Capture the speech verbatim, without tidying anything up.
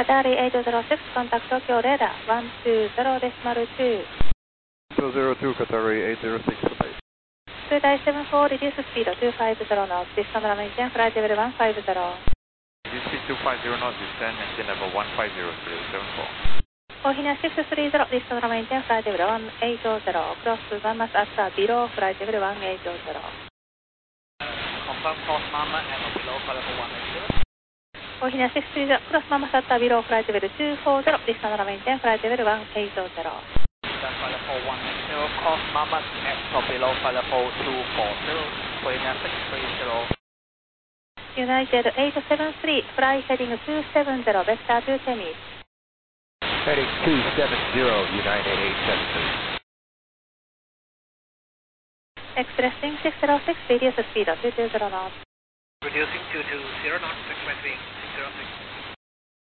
Qatari eight zero six, contact Tokyo radar one two zero decimal two. two zero two, Qatari eight zero six, space. two nine seven four, reduce speed two five zero knots, descend runway ten, flight level one five zero. Reduce speed two five zero knots, descend engine level one five zero, three seven four. Ohina six three zero, descend runway ten, flight level one eight zero, cross one mass after below, flight level one eight zero. Confirm cross Mama and below flight level one eight zero. Ohina six three zero, cross Mama after below, flight level two four zero, descend runway ten, flight level one eight zero. Descend flight level one eight zero, cross Mama at or below flight level two four zero, Ohina six three zero. United eight seven three, fly heading two seven zero, vector to Temis. Heading two seven zero, United eight seven three. Expressing six zero six, reduce speed two two zero knots. Reducing two two zero knots, six five three.